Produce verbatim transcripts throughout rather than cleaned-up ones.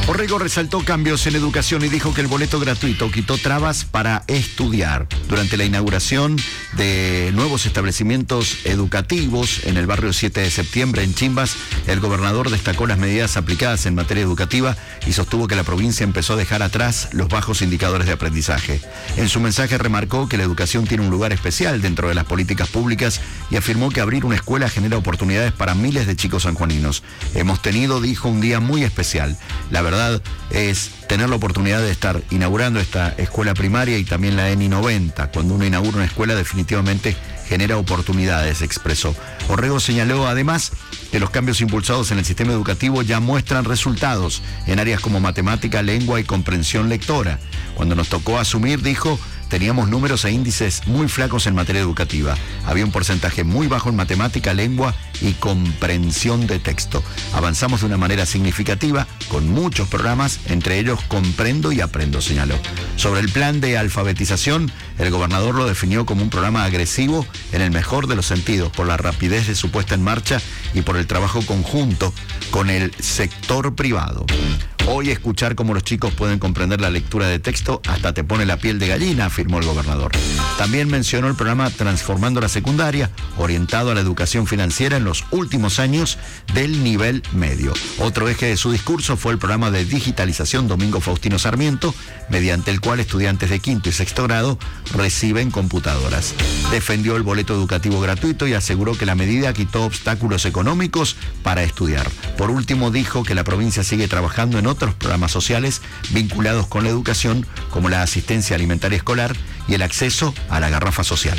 Orrego resaltó cambios en educación y dijo que el boleto gratuito quitó trabas para estudiar. Durante la inauguración de nuevos establecimientos educativos en el barrio siete de septiembre en Chimbas, el gobernador destacó las medidas aplicadas en materia educativa y sostuvo que la provincia empezó a dejar atrás los bajos indicadores de aprendizaje. En su mensaje remarcó que la educación tiene un lugar especial dentro de las políticas públicas y afirmó que abrir una escuela genera oportunidades para miles de chicos sanjuaninos. Hemos tenido, dijo, un día muy especial. La verdad es tener la oportunidad de estar inaugurando esta escuela primaria y también la ENI noventa. Cuando uno inaugura una escuela definitivamente genera oportunidades, expresó. Orrego señaló además que los cambios impulsados en el sistema educativo ya muestran resultados en áreas como matemática, lengua y comprensión lectora. Cuando nos tocó asumir, dijo, teníamos números e índices muy flacos en materia educativa. Había un porcentaje muy bajo en matemática, lengua y comprensión de texto. Avanzamos de una manera significativa con muchos programas, entre ellos Comprendo y Aprendo, señaló. Sobre el plan de alfabetización, el gobernador lo definió como un programa agresivo en el mejor de los sentidos, por la rapidez de su puesta en marcha y por el trabajo conjunto con el sector privado. Hoy escuchar cómo los chicos pueden comprender la lectura de texto hasta te pone la piel de gallina, afirmó el gobernador. También mencionó el programa Transformando la Secundaria, orientado a la educación financiera en los últimos años del nivel medio. Otro eje de su discurso fue el programa de digitalización Domingo Faustino Sarmiento, mediante el cual estudiantes de quinto y sexto grado reciben computadoras. Defendió el boleto educativo gratuito y aseguró que la medida quitó obstáculos económicos para estudiar. Por último, dijo que la provincia sigue trabajando en otros programas sociales vinculados con la educación, como la asistencia alimentaria escolar y el acceso a la garrafa social.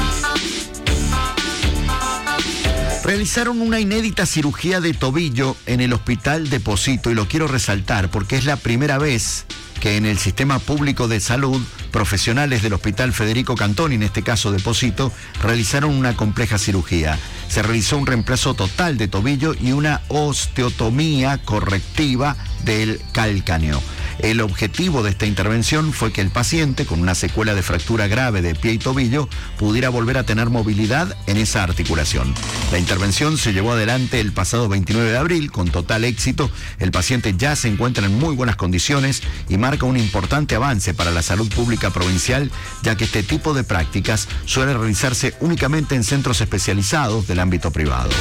Realizaron una inédita cirugía de tobillo en el Hospital de Posito y lo quiero resaltar porque es la primera vez que en el sistema público de salud, profesionales del Hospital Federico Cantoni, en este caso de Posito, realizaron una compleja cirugía. Se realizó un reemplazo total de tobillo y una osteotomía correctiva del calcáneo. El objetivo de esta intervención fue que el paciente, con una secuela de fractura grave de pie y tobillo, pudiera volver a tener movilidad en esa articulación. La intervención se llevó adelante el pasado veintinueve de abril con total éxito. El paciente ya se encuentra en muy buenas condiciones y marca un importante avance para la salud pública provincial, ya que este tipo de prácticas suele realizarse únicamente en centros especializados del ámbito privado.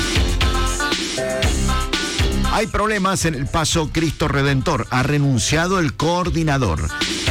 Hay problemas en el Paso Cristo Redentor. Ha renunciado el coordinador.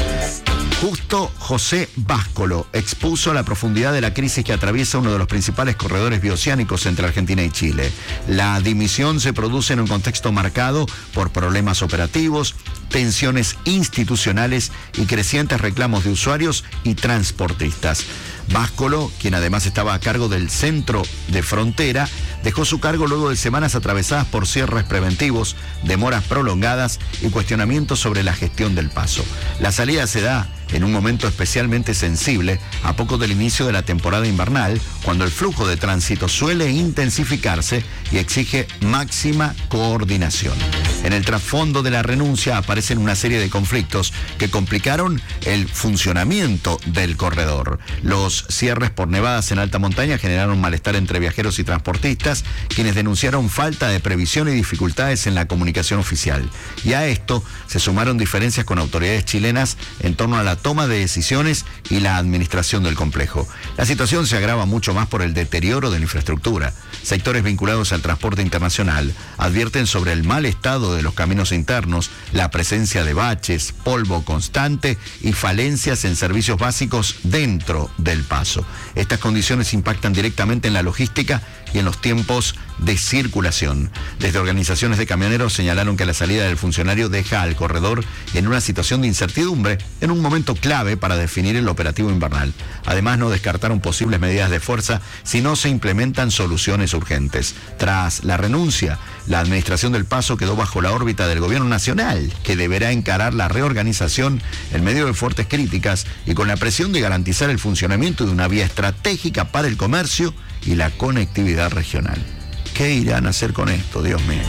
Justo José Báscolo expuso la profundidad de la crisis que atraviesa uno de los principales corredores bioceánicos entre Argentina y Chile. La dimisión se produce en un contexto marcado por problemas operativos, tensiones institucionales y crecientes reclamos de usuarios y transportistas. Báscolo, quien además estaba a cargo del centro de frontera, dejó su cargo luego de semanas atravesadas por cierres preventivos, demoras prolongadas y cuestionamientos sobre la gestión del paso. La salida se da en un momento especialmente sensible, a poco del inicio de la temporada invernal, cuando el flujo de tránsito suele intensificarse y exige máxima coordinación. En el trasfondo de la renuncia aparecen una serie de conflictos que complicaron el funcionamiento del corredor. Los cierres por nevadas en alta montaña generaron malestar entre viajeros y transportistas, quienes denunciaron falta de previsión y dificultades en la comunicación oficial. Y a esto se sumaron diferencias con autoridades chilenas en torno a la toma de decisiones y la administración del complejo. La situación se agrava mucho más por el deterioro de la infraestructura. Sectores vinculados al transporte internacional advierten sobre el mal estado de los caminos internos, la presencia de baches, polvo constante y falencias en servicios básicos dentro del paso. Estas condiciones impactan directamente en la logística y en los tiempos de circulación. Desde organizaciones de camioneros señalaron que la salida del funcionario deja al corredor en una situación de incertidumbre en un momento clave para definir el operativo invernal. Además, no descartaron posibles medidas de fuerza si no se implementan soluciones urgentes. Tras la renuncia, la administración del paso quedó bajo la órbita del gobierno nacional, que deberá encarar la reorganización en medio de fuertes críticas y con la presión de garantizar el funcionamiento de una vía estratégica para el comercio y la conectividad regional. ¿Qué irán a hacer con esto, Dios mío?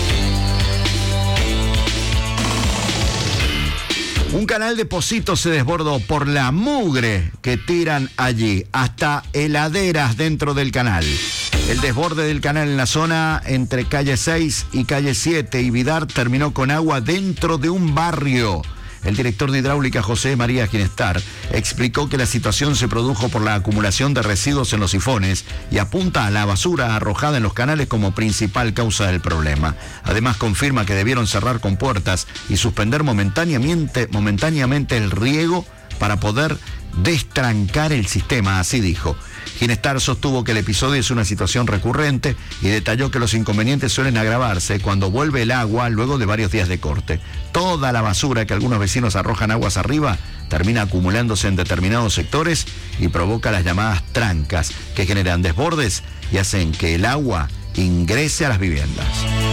Un canal de Posito se desbordó por la mugre que tiran allí, hasta heladeras dentro del canal. El desborde del canal en la zona entre calle seis y calle siete y Vidar terminó con agua dentro de un barrio. El director de hidráulica, José María Ginestar, explicó que la situación se produjo por la acumulación de residuos en los sifones y apunta a la basura arrojada en los canales como principal causa del problema. Además, confirma que debieron cerrar compuertas y suspender momentáneamente, momentáneamente el riego para poder destrancar el sistema, así dijo. Ginestar sostuvo que el episodio es una situación recurrente y detalló que los inconvenientes suelen agravarse cuando vuelve el agua luego de varios días de corte. Toda la basura que algunos vecinos arrojan aguas arriba termina acumulándose en determinados sectores y provoca las llamadas trancas, que generan desbordes y hacen que el agua ingrese a las viviendas.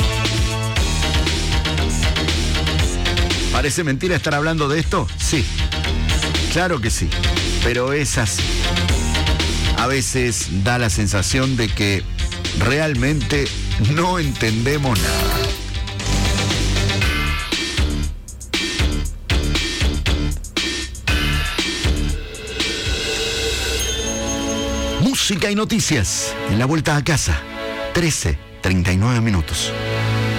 ¿Parece mentira estar hablando de esto? Sí, claro que sí, pero es así. A veces da la sensación de que realmente no entendemos nada. Música y noticias en la vuelta a casa. trece, treinta y nueve minutos.